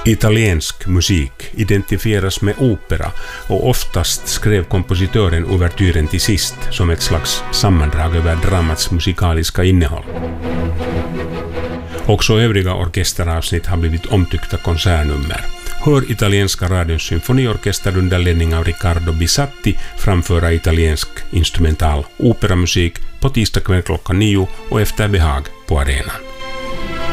Italiensk musik identifieras med opera och oftast skrev kompositören ouvertyren till sist som ett slags sammandrag över dramats musikaliska innehåll. Också övriga orkesteravsnitt har blivit omtyckta konsertnummer. Hör italienska radions symfoniorkester under ledning av Riccardo Bisatti framföra italiensk instrumental operamusik på tisdag kväll klockan 9 och efter behag på arenan.